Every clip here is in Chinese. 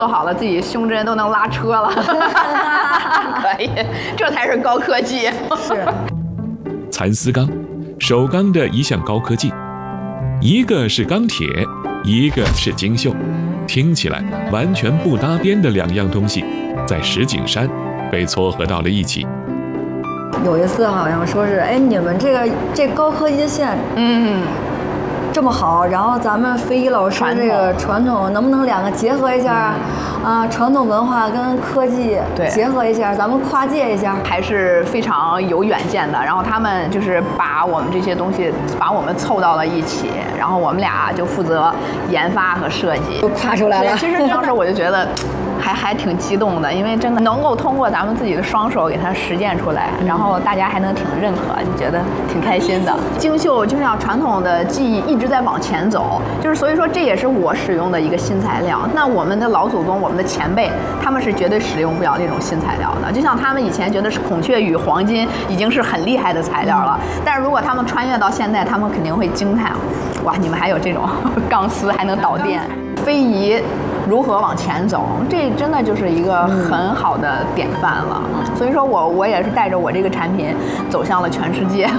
做好了自己胸针都能拉车了，可以，这才是高科技。 是。 蚕丝钢，首钢的一项高科技，一个是钢铁，一个是金绣，听起来完全不搭边的两样东西，在石景山被撮合到了一起。 有一次好像说是，哎，你们这高科技线，这么好，然后咱们非遗老师这个传统能不能两个结合一下啊？传统文化跟科技结合一下，咱们跨界一下， 还是非常有远见的。然后他们就是把我们这些东西把我们凑到了一起，然后我们俩就负责研发和设计， 就跨出来了。 其实当时我就觉得。还挺激动的，因为真的能够通过咱们自己的双手给它实践出来，然后大家还能挺认可，就觉得挺开心的。京绣就像传统的技艺一直在往前走，就是所以说这也是我使用的一个新材料。那我们的老祖宗、我们的前辈，他们是绝对使用不了这种新材料的。就像他们以前觉得是孔雀羽、黄金已经是很厉害的材料了，但是如果他们穿越到现在，他们肯定会惊叹：哇，你们还有这种钢丝还能导电，非遗。如何往前走，这真的就是一个很好的典范了。所以说我也是带着我这个产品走向了全世界。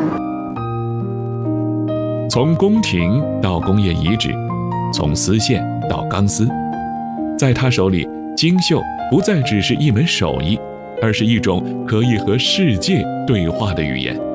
从宫廷到工业遗址，从丝线到钢丝，在他手里，京绣不再只是一门手艺，而是一种可以和世界对话的语言。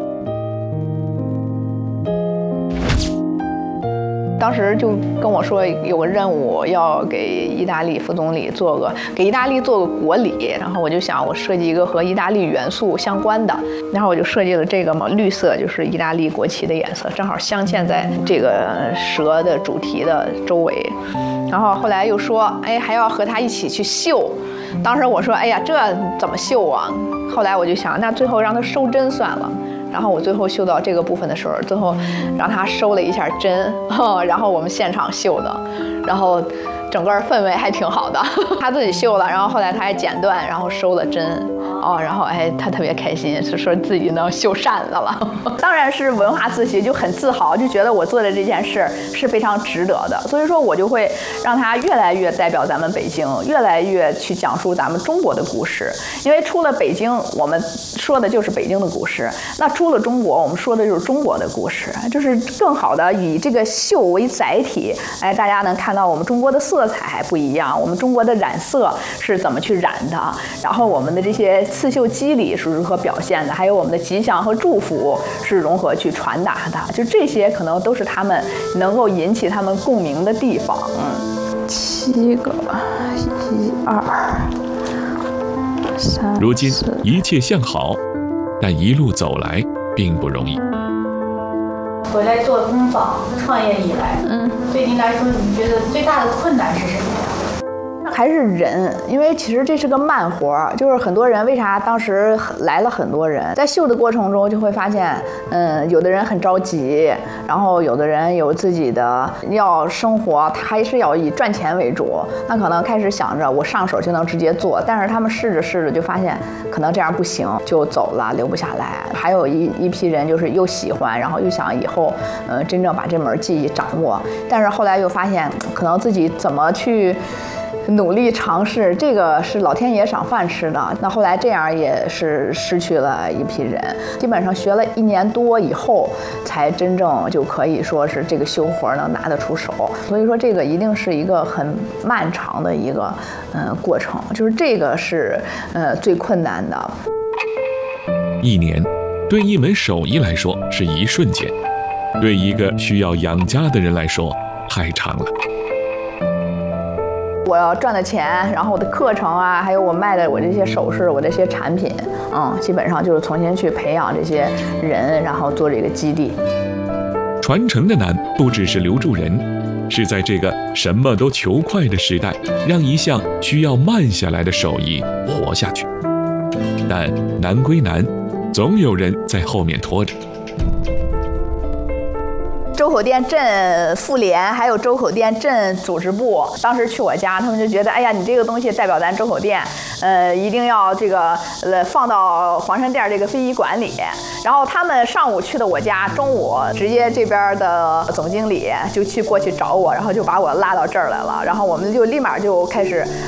当时就跟我说有个任务要给意大利副总理给意大利做个国礼，然后我就想我设计一个和意大利元素相关的，然后我就设计了这个嘛，绿色就是意大利国旗的颜色，正好镶嵌在这个蛇的主题的周围。然后后来又说，哎，还要和他一起去绣。当时我说，哎呀，这怎么绣啊？后来我就想，那最后让他收针算了。然后我最后绣到这个部分的时候，最后让他收了一下针，然后我们现场绣的，然后整个氛围还挺好的。他自己绣了，然后后来他还剪断，然后收了针，然后他特别开心，是说自己能绣扇子了。当然是文化自信，就很自豪，就觉得我做的这件事是非常值得的。所以说我就会让他越来越代表咱们北京，越来越去讲述咱们中国的故事。因为出了北京，我们说的就是北京的故事；那出了中国，我们说的就是中国的故事，就是更好的以这个绣为载体，哎，大家能看到我们中国的色彩还不一样，我们中国的染色是怎么去染的，然后我们的这些刺绣肌理是如何表现的，还有我们的吉祥和祝福是如何去传达的，就这些可能都是他们能够引起他们共鸣的地方。7个，1、2、3。 如今一切向好，但一路走来并不容易。 回来做工坊，创业以来，对您来说，你觉得最大的困难是什么呀？ 还是人，因为其实这是个慢活，就是很多人为啥当时来了很多人，在绣的过程中就会发现，有的人很着急，然后有的人有自己的要生活，他还是要以赚钱为主，那可能开始想着我上手就能直接做，但是他们试着就发现可能这样不行，就走了，留不下来。还有一批人就是又喜欢，然后又想以后真正把这门技艺掌握，但是后来又发现可能自己怎么去努力尝试，这个是老天爷赏饭吃的。那后来这样也是失去了一批人，基本上学了1年多以后，才真正就可以说是这个绣活能拿得出手。所以说这个一定是一个很漫长的一个过程，就是这个是最困难的。 1年对一门手艺来说是一瞬间，对一个需要养家的人来说太长了。 我要赚的钱，然后我的课程啊，还有我卖的我这些首饰，我这些产品，基本上就是重新去培养这些人，然后做这个基地。 传承的难不只是留住人，是在这个什么都求快的时代，让一项需要慢下来的手艺活下去。但难归难，总有人在后面拖着。 周周口店镇妇联还有周口店镇组织部，当时去我家，他们就觉得，哎呀，你这个东西代表咱周口店，一定要这个放到黄山店这个非遗馆里。然后他们上午去的我家，中午直接这边的总经理就过去找我，然后就把我拉到这儿来了。然后我们就立马就开始